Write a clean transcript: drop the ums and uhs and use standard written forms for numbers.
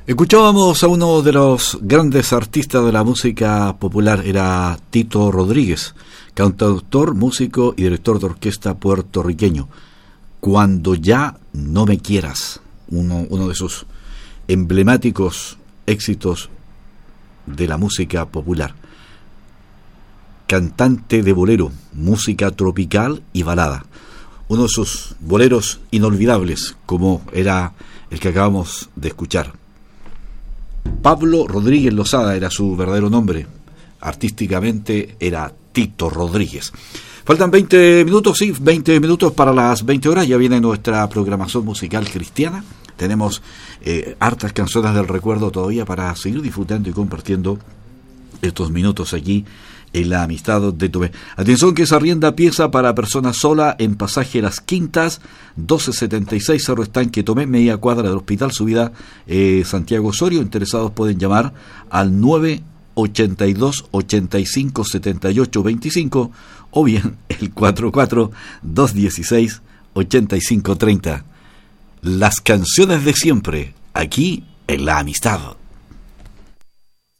Escuchábamos a uno de los grandes artistas de la música popular, era Tito Rodríguez, cantautor, músico y director de orquesta puertorriqueño. Cuando ya no me quieras, uno de sus emblemáticos éxitos de la música popular. Cantante de bolero, música tropical y balada. Uno de sus boleros inolvidables, como era el que acabamos de escuchar. Pablo Rodríguez Lozada era su verdadero nombre. Artísticamente era Tito Rodríguez. Faltan 20 minutos, sí, 20 minutos para las 20 horas. Ya viene nuestra programación musical cristiana. Tenemos hartas canciones del recuerdo todavía para seguir disfrutando y compartiendo estos minutos aquí en La Amistad de Tomé. Atención que se arrienda pieza para persona sola en Pasaje Las Quintas, 1276 Cerro Estanque Tomé, media cuadra del Hospital Subida Santiago Osorio. Interesados pueden llamar al 982 85 78 25 o bien el 44 216 85 30. Las canciones de siempre, aquí en La Amistad.